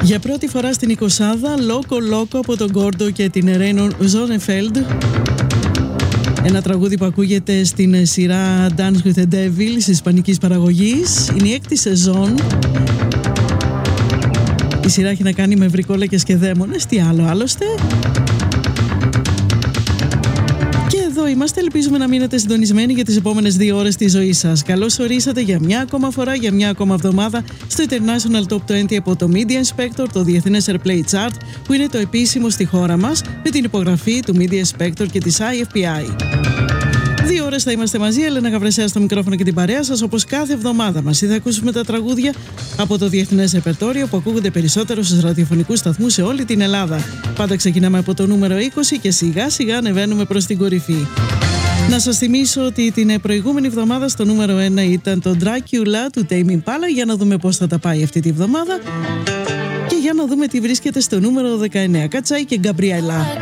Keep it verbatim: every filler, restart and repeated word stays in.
Για πρώτη φορά στην εικοσάδα, Loco Loco από τον Γκόρντο και την Ρέινο Ζόνεφελντ. Ένα τραγούδι που ακούγεται στην σειρά Dance with the Devil της ισπανικής παραγωγής. Είναι η έκτη σεζόν. Η σειρά έχει να κάνει με βρικόλακες και δαίμονες. Τι άλλο άλλωστε. Και εδώ είμαστε. Ελπίζουμε να μείνετε συντονισμένοι για τις επόμενες δύο ώρες της ζωής σας. Καλώς ορίσατε για μια ακόμα φορά, για μια ακόμα εβδομάδα στο International Top είκοσι από το Media Inspector, το Διεθνές Airplay Chart, που είναι το επίσημο στη χώρα μας, με την υπογραφή του Media Inspector και της άι εφ πι άι. Δύο ώρες θα είμαστε μαζί, Έλενα Γαβρεσέα στο μικρόφωνο και την παρέα σας, όπως κάθε εβδομάδα μας. Θα ακούσουμε τα τραγούδια από το Διεθνές Ρεπερτόριο που ακούγονται περισσότερο στους ραδιοφωνικούς σταθμούς σε όλη την Ελλάδα. Πάντα ξεκινάμε από το νούμερο είκοσι και σιγά σιγά ανεβαίνουμε προς την κορυφή. Να σας θυμίσω ότι την προηγούμενη εβδομάδα στο νούμερο ένα ήταν το Dracula του Tame Impala, για να δούμε πώς θα τα πάει αυτή τη εβδομάδα. Και για να δούμε τι βρίσκεται στο νούμερο δεκαεννέα, Κατσάι και Γκαμπριέλα.